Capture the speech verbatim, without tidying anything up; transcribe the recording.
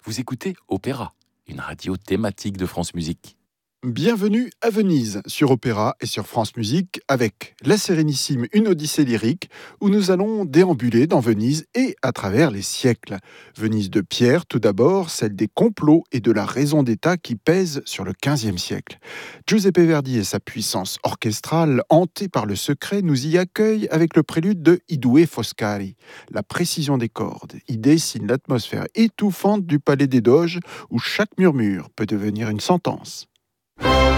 Vous écoutez Opéra, une radio thématique de France Musique. Bienvenue à Venise, sur Opéra et sur France Musique, avec la Sérénissime Une Odyssée lyrique, où nous allons déambuler dans Venise et à travers les siècles. Venise de Pierre, tout d'abord, celle des complots et de la raison d'État qui pèse sur le quinzième siècle. Giuseppe Verdi et sa puissance orchestrale, hantée par le secret, nous y accueillent avec le prélude de I due Foscari. La précision des cordes y dessine l'atmosphère étouffante du palais des Doges, où chaque murmure peut devenir une sentence.